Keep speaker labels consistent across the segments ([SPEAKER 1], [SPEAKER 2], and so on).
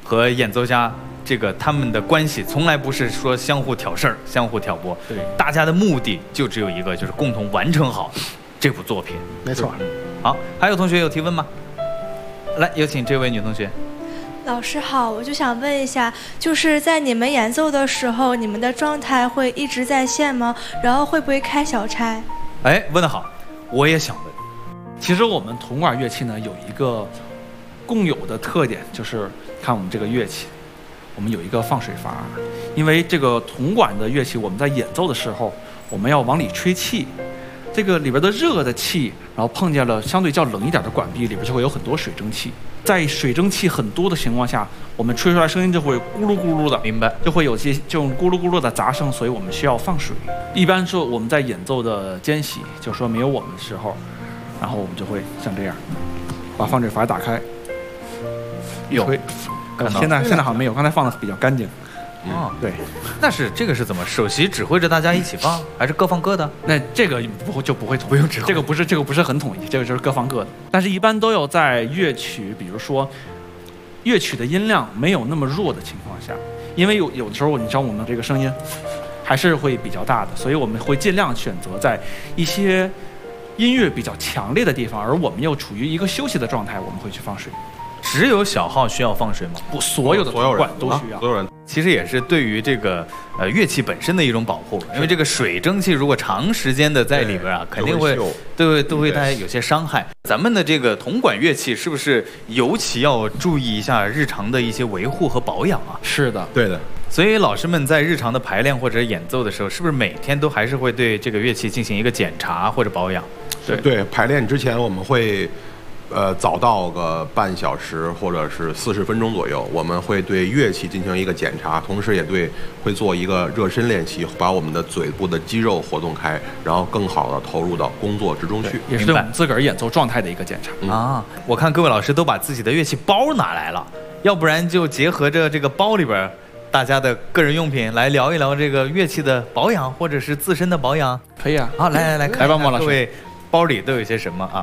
[SPEAKER 1] 和演奏家他们的关系从来不是说相互挑事儿、相互挑拨，
[SPEAKER 2] 对，
[SPEAKER 1] 大家的目的就只有一个，就是共同完成好这部作品。
[SPEAKER 3] 没错。
[SPEAKER 1] 好，还有同学有提问吗？来，有请这位女同学。
[SPEAKER 4] 老师好，我就想问一下，就是在你们演奏的时候，你们的状态会一直在线吗？然后会不会开小差？
[SPEAKER 1] 哎，问得好，我也想问。
[SPEAKER 2] 其实我们铜管乐器呢有一个共有的特点，就是看我们这个乐器，我们有一个放水阀，因为这个铜管的乐器，我们在演奏的时候，我们要往里吹气，这个里边的热的气，然后碰见了相对较冷一点的管壁，里边就会有很多水蒸气。在水蒸气很多的情况下，我们吹出来声音就会咕噜咕噜的，
[SPEAKER 1] 明白？
[SPEAKER 2] 就会有些这种咕噜咕噜的杂声，所以我们需要放水。一般说我们在演奏的间隙，就说没有我们的时候，然后我们就会像这样，把放水阀打开，一吹。现在好像没有，刚才放的比较干净。
[SPEAKER 1] 哦，
[SPEAKER 2] 对，
[SPEAKER 1] 那是这个是怎么？首席指挥着大家一起放，还是各放各的？
[SPEAKER 2] 那这个不会
[SPEAKER 1] 不用指挥，
[SPEAKER 2] 这个不是很统一，这个就是各放各的。但是，一般都有在乐曲，比如说乐曲的音量没有那么弱的情况下，因为有的时候你知道我们这个声音还是会比较大的，所以我们会尽量选择在一些音乐比较强烈的地方，而我们又处于一个休息的状态，我们会去放水。
[SPEAKER 1] 只有小号需要放水吗？
[SPEAKER 2] 不，所有的铜管都需要。
[SPEAKER 5] 所有人
[SPEAKER 1] 其实也是对于这个乐器本身的一种保护，因为这个水蒸气如果长时间的在里边啊，肯定会都会带来有些伤害。咱们的这个铜管乐器是不是尤其要注意一下日常的一些维护和保养啊？
[SPEAKER 2] 是的，
[SPEAKER 5] 对的。
[SPEAKER 1] 所以老师们在日常的排练或者演奏的时候，是不是每天都还是会对这个乐器进行一个检查或者保养？
[SPEAKER 5] 对，排练之前我们会。早到个半小时或者是40分钟左右，我们会对乐器进行一个检查，同时也会做一个热身练习，把我们的嘴部的肌肉活动开，然后更好的投入到工作之中去，
[SPEAKER 2] 也是对我们自个儿演奏状态的一个检查
[SPEAKER 1] 啊。我看各位老师都把自己的乐器包拿来了，要不然就结合着这个包里边大家的个人用品来聊一聊这个乐器的保养或者是自身的保养，
[SPEAKER 2] 可以啊。
[SPEAKER 1] 好，来看
[SPEAKER 2] 吧，莫老师，
[SPEAKER 1] 各位包里都有些什么啊？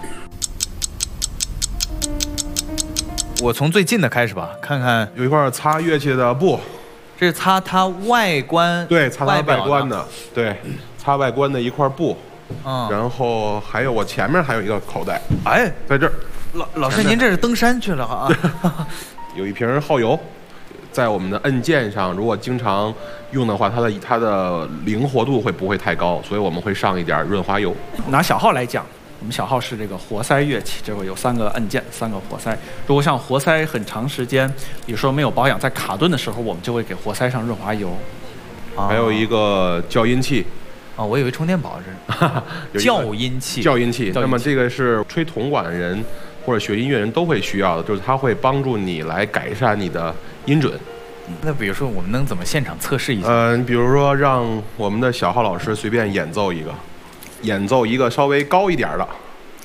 [SPEAKER 1] 我从最近的开始吧，看看
[SPEAKER 5] 有一块擦乐器的布，
[SPEAKER 1] 这是擦它外观，
[SPEAKER 5] 对，擦它外观的，对，擦外观的一块布，然后还有我前面还有一个口袋，
[SPEAKER 1] 哎，
[SPEAKER 5] 在这儿，
[SPEAKER 1] 老师您这是登山去了啊？
[SPEAKER 5] 有一瓶耗油，在我们的按键上，如果经常用的话，它的灵活度不会太高，所以我们会上一点润滑油。
[SPEAKER 2] 拿小号来讲。我们小号是这个活塞乐器，这会有3个按键，3个活塞。如果像活塞很长时间，比如说没有保养，在卡顿的时候，我们就会给活塞上润滑油。
[SPEAKER 5] 还有一个校音器。
[SPEAKER 1] 哦，我以为充电宝是校音器。
[SPEAKER 5] 校音器。那么这个是吹铜管人或者学音乐人都会需要的，就是它会帮助你来改善你的音准。
[SPEAKER 1] 那比如说，我们能怎么现场测试一下？
[SPEAKER 5] 比如说让我们的小号老师随便演奏一个稍微高一点的，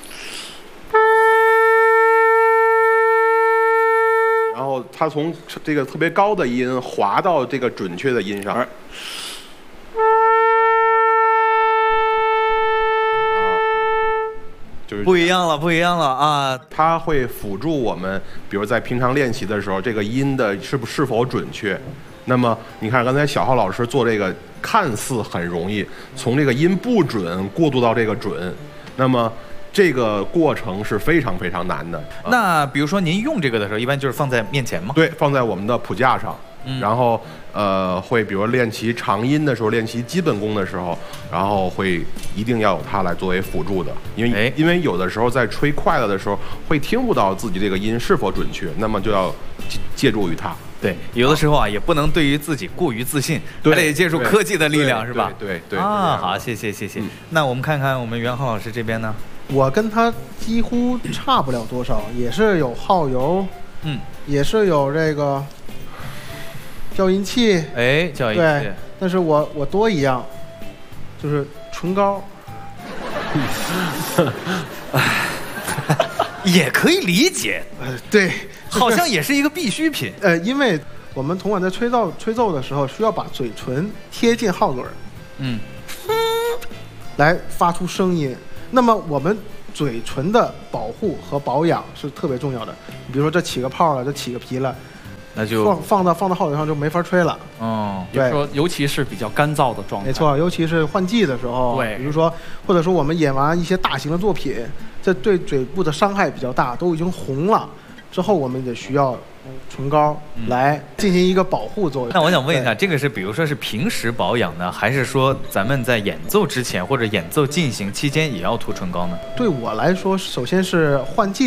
[SPEAKER 5] 然后他从这个特别高的音滑到这个准确的音上，就是
[SPEAKER 1] 不一样了啊！
[SPEAKER 5] 它会辅助我们，比如在平常练习的时候，这个音的是否准确。那么你看刚才小浩老师做这个看似很容易，从这个音不准过渡到这个准，那么这个过程是非常非常难的。
[SPEAKER 1] 那比如说您用这个的时候，一般就是放在面前吗？
[SPEAKER 5] 对，放在我们的谱架上，然后会比如练习长音的时候，练习基本功的时候，然后会一定要有它来作为辅助的，因为有的时候在吹快了的时候会听不到自己这个音是否准确，那么就要借助于它。
[SPEAKER 1] 对，有的时候啊，也不能对于自己过于自信，还得借助科技的力量，是吧？
[SPEAKER 5] 对
[SPEAKER 1] 啊，好，谢谢。那我们看看我们袁浩老师这边呢？
[SPEAKER 3] 我跟他几乎差不了多少，也是有耗油，也是有这个校音器，
[SPEAKER 1] 校音器。
[SPEAKER 3] 对，但是我多一样，就是唇膏。
[SPEAKER 1] 也可以理解，
[SPEAKER 3] 对，
[SPEAKER 1] 好像也是一个必需品。
[SPEAKER 3] 因为我们铜管在吹奏的时候，需要把嘴唇贴近号嘴，来发出声音。那么我们嘴唇的保护和保养是特别重要的。比如说这起个泡了，这起个皮了，
[SPEAKER 1] 那就
[SPEAKER 3] 放到号角上就没法吹了。
[SPEAKER 2] 比如说，尤其是比较干燥的状态。
[SPEAKER 3] 没错，尤其是换季的时候，
[SPEAKER 2] 对，
[SPEAKER 3] 比如说，或者说我们演完一些大型的作品，这对嘴部的伤害比较大，都已经红了，之后我们得需要唇膏来进行一个保护作用。
[SPEAKER 1] 那我想问一下，这个是比如说是平时保养呢，还是说咱们在演奏之前或者演奏进行期间也要涂唇膏呢？
[SPEAKER 3] 对我来说，首先是换季